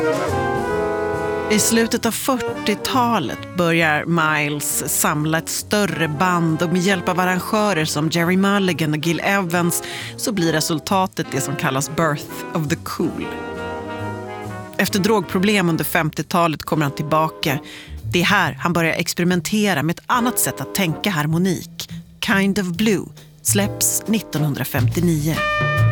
I slutet av 40-talet börjar Miles samla ett större band och med hjälp av arrangörer som Jerry Mulligan och Gil Evans så blir resultatet det som kallas Birth of the Cool. Efter drogproblem under 50-talet kommer han tillbaka. Det är här han börjar experimentera med ett annat sätt att tänka harmonik. Kind of Blue släpps 1959.